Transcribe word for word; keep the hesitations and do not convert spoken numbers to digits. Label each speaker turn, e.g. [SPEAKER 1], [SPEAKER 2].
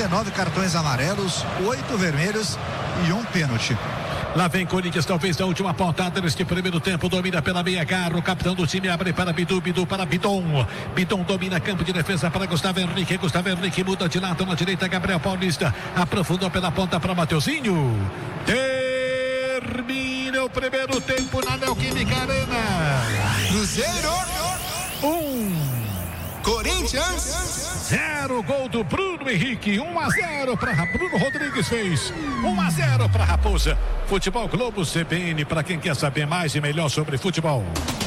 [SPEAKER 1] dezenove cartões amarelos, oito vermelhos e um pênalti.
[SPEAKER 2] Lá vem Corinthians, talvez na última pontada neste primeiro tempo, domina pela meia garra, o capitão do time abre para Bidu, Bidu para Bidon, Bidon domina campo de defesa para Gustavo Henrique, Gustavo Henrique muda de lado na direita, Gabriel Paulista, aprofundou pela ponta para Mateuzinho, termina o primeiro tempo na Neoquímica Arena.
[SPEAKER 3] Cruzeiro
[SPEAKER 2] um,
[SPEAKER 3] Corinthians
[SPEAKER 2] zero, gol do Bruno Henrique, um a zero para Bruno Rodrigues fez, um a zero para Raposa. Futebol Globo C B N, para quem quer saber mais e melhor sobre futebol.